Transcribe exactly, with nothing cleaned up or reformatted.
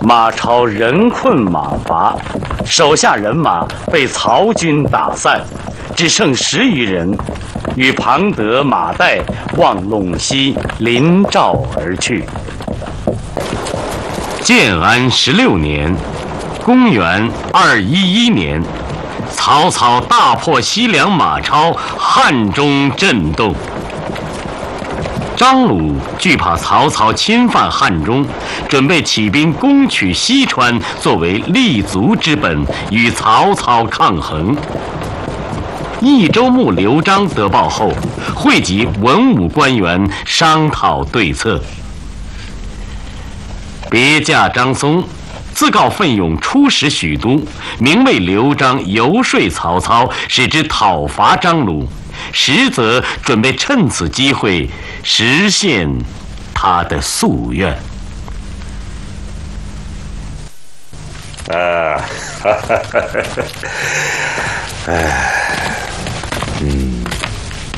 马超人困马乏，手下人马被曹军打散，只剩十余人，与庞德、马岱望陇西临赵而去。 建安十六年，公元二一一年，曹操大破西凉马超，汉中震动。张鲁惧怕曹操侵犯汉中，准备起兵攻取西川，作为立足之本，与曹操抗衡。益州牧刘璋得报后，汇集文武官员商讨对策。别驾张松自告奋勇出使许都，明为刘璋游说曹操，使之讨伐张鲁，实则准备趁此机会实现他的夙愿。 啊，哈哈哈哈！哎。